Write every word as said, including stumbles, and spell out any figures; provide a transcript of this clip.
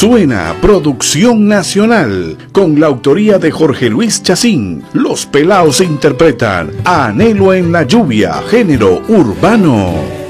Suena Producción Nacional, con la autoría de Jorge Luis Chacín. Los Pelaos interpretan Anhelo en la lluvia, género urbano.